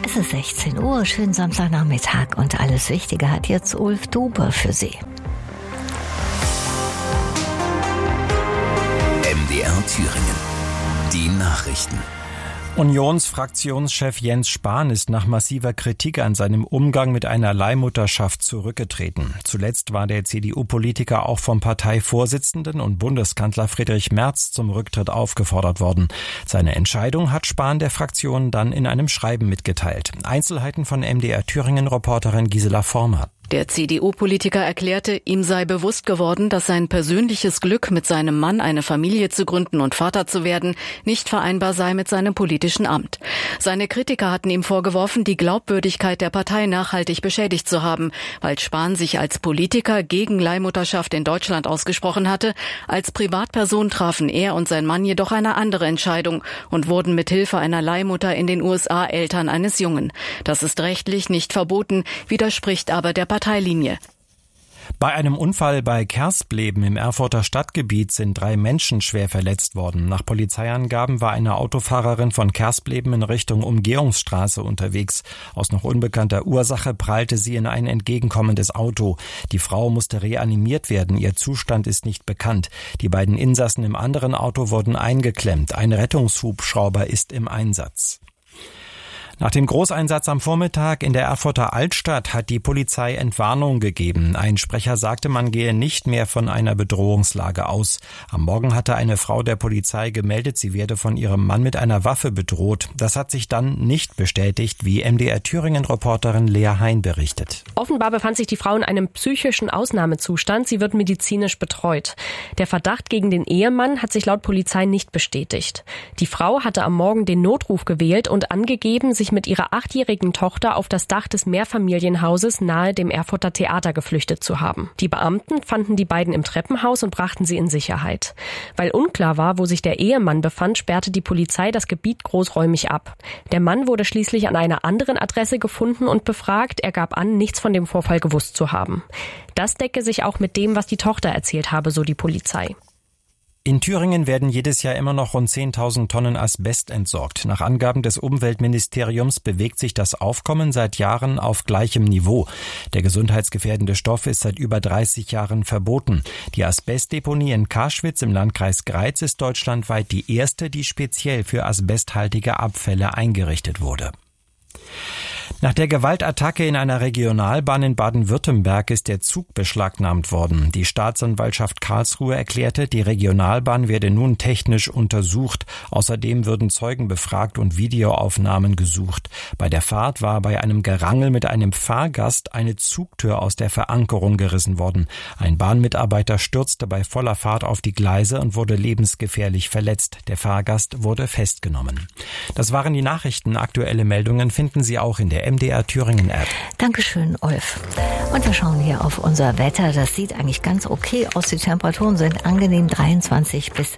Es ist 16 Uhr, schönen Samstagnachmittag und alles Wichtige hat jetzt Ulf Dube für Sie. MDR Thüringen. Die Nachrichten. Unionsfraktionschef Jens Spahn ist nach massiver Kritik an seinem Umgang mit einer Leihmutterschaft zurückgetreten. Zuletzt war der CDU-Politiker auch vom Parteivorsitzenden und Bundeskanzler Friedrich Merz zum Rücktritt aufgefordert worden. Seine Entscheidung hat Spahn der Fraktion dann in einem Schreiben mitgeteilt. Einzelheiten von MDR Thüringen-Reporterin Gisela Vormer. Der CDU-Politiker erklärte, ihm sei bewusst geworden, dass sein persönliches Glück, mit seinem Mann eine Familie zu gründen und Vater zu werden, nicht vereinbar sei mit seinem politischen Amt. Seine Kritiker hatten ihm vorgeworfen, die Glaubwürdigkeit der Partei nachhaltig beschädigt zu haben, weil Spahn sich als Politiker gegen Leihmutterschaft in Deutschland ausgesprochen hatte. Als Privatperson trafen er und sein Mann jedoch eine andere Entscheidung und wurden mit Hilfe einer Leihmutter in den USA Eltern eines Jungen. Das ist rechtlich nicht verboten, widerspricht aber der Parteilinie. Bei einem Unfall bei Kerspleben im Erfurter Stadtgebiet sind 3 Menschen schwer verletzt worden. Nach Polizeiangaben war eine Autofahrerin von Kerspleben in Richtung Umgehungsstraße unterwegs. Aus noch unbekannter Ursache prallte sie in ein entgegenkommendes Auto. Die Frau musste reanimiert werden. Ihr Zustand ist nicht bekannt. Die beiden Insassen im anderen Auto wurden eingeklemmt. Ein Rettungshubschrauber ist im Einsatz. Nach dem Großeinsatz am Vormittag in der Erfurter Altstadt hat die Polizei Entwarnung gegeben. Ein Sprecher sagte, man gehe nicht mehr von einer Bedrohungslage aus. Am Morgen hatte eine Frau der Polizei gemeldet, sie werde von ihrem Mann mit einer Waffe bedroht. Das hat sich dann nicht bestätigt, wie MDR Thüringen-Reporterin Lea Hein berichtet. Offenbar befand sich die Frau in einem psychischen Ausnahmezustand. Sie wird medizinisch betreut. Der Verdacht gegen den Ehemann hat sich laut Polizei nicht bestätigt. Die Frau hatte am Morgen den Notruf gewählt und angegeben, sich mit ihrer 8-jährigen Tochter auf das Dach des Mehrfamilienhauses nahe dem Erfurter Theater geflüchtet zu haben. Die Beamten fanden die beiden im Treppenhaus und brachten sie in Sicherheit. Weil unklar war, wo sich der Ehemann befand, sperrte die Polizei das Gebiet großräumig ab. Der Mann wurde schließlich an einer anderen Adresse gefunden und befragt. Er gab an, nichts von dem Vorfall gewusst zu haben. Das decke sich auch mit dem, was die Tochter erzählt habe, so die Polizei. In Thüringen werden jedes Jahr immer noch rund 10.000 Tonnen Asbest entsorgt. Nach Angaben des Umweltministeriums bewegt sich das Aufkommen seit Jahren auf gleichem Niveau. Der gesundheitsgefährdende Stoff ist seit über 30 Jahren verboten. Die Asbestdeponie in Karschwitz im Landkreis Greiz ist deutschlandweit die erste, die speziell für asbesthaltige Abfälle eingerichtet wurde. Nach der Gewaltattacke in einer Regionalbahn in Baden-Württemberg ist der Zug beschlagnahmt worden. Die Staatsanwaltschaft Karlsruhe erklärte, die Regionalbahn werde nun technisch untersucht. Außerdem würden Zeugen befragt und Videoaufnahmen gesucht. Bei der Fahrt war bei einem Gerangel mit einem Fahrgast eine Zugtür aus der Verankerung gerissen worden. Ein Bahnmitarbeiter stürzte bei voller Fahrt auf die Gleise und wurde lebensgefährlich verletzt. Der Fahrgast wurde festgenommen. Das waren die Nachrichten. Aktuelle Meldungen finden Sie auch in der MDR Thüringen App. Dankeschön, Ulf. Und wir schauen hier auf unser Wetter. Das sieht eigentlich ganz okay aus. Die Temperaturen sind angenehm 23 bis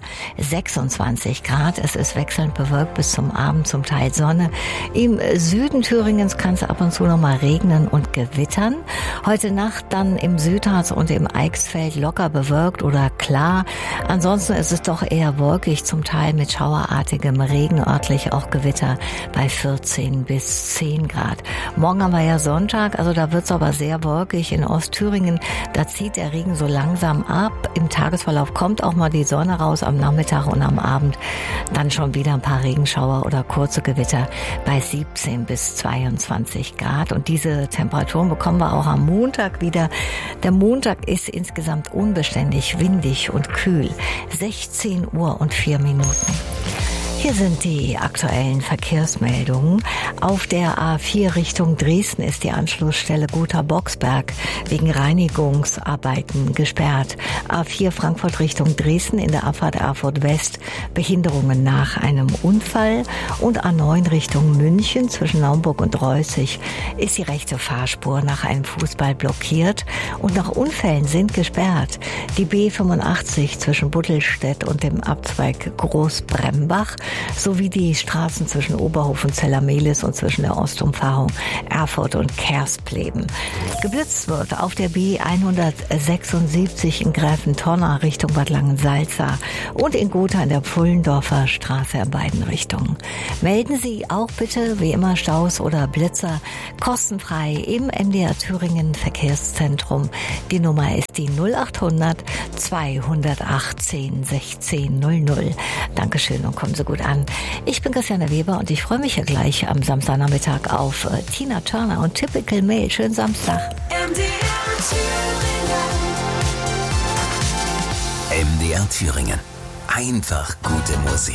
26 Grad. Es ist wechselnd bewölkt bis zum Abend, zum Teil Sonne. Im Süden Thüringens kann es ab und zu noch mal regnen und gewittern. Heute Nacht dann im Südharz und im Eichsfeld locker bewölkt oder klar. Ansonsten ist es doch eher wolkig, zum Teil mit schauerartigem Regen, örtlich auch Gewitter bei 14 bis 10 Grad. Morgen haben wir ja Sonntag, also da wird es aber sehr wolkig in Ostthüringen. Da zieht der Regen so langsam ab. Im Tagesverlauf kommt auch mal die Sonne raus am Nachmittag und am Abend. Dann schon wieder ein paar Regenschauer oder kurze Gewitter bei 17 bis 22 Grad. Und diese Temperaturen bekommen wir auch am Montag wieder. Der Montag ist insgesamt unbeständig, windig und kühl. 16 Uhr und 4 Minuten. Hier sind die aktuellen Verkehrsmeldungen. Auf der A4 Richtung Dresden ist die Anschlussstelle Gotha-Boxberg wegen Reinigungsarbeiten gesperrt. A4 Frankfurt Richtung Dresden in der Abfahrt Erfurt West Behinderungen nach einem Unfall. Und A9 Richtung München zwischen Naumburg und Reußig ist die rechte Fahrspur nach einem Fußball blockiert. Und nach Unfällen sind gesperrt die B85 zwischen Buttelstedt und dem Abzweig Großbrembach sowie die Straßen zwischen Oberhof und Zellermehlis und zwischen der Ostumfahrung Erfurt und Kerspleben. Geblitzt wird auf der B176 in Gräfentonner Richtung Bad Langensalza und in Gotha in der Pfullendorfer Straße in beiden Richtungen. Melden Sie auch bitte, wie immer, Staus oder Blitzer kostenfrei im MDR Thüringen Verkehrszentrum. Die Nummer ist die 0800 218 1600. Dankeschön und kommen Sie gut an. Ich bin Christiane Weber und ich freue mich ja gleich am Samstagnachmittag auf Tina Turner und Typical Male. Schönen Samstag. MDR Thüringen. Einfach gute Musik.